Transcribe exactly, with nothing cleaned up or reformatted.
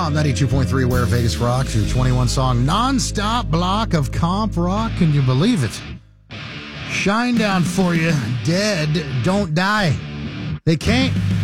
com, ninety-two point three Where Vegas Rocks, your twenty-one song non-stop block of comp rock. Can you believe it? Shine down for you. Dead don't die. They can't.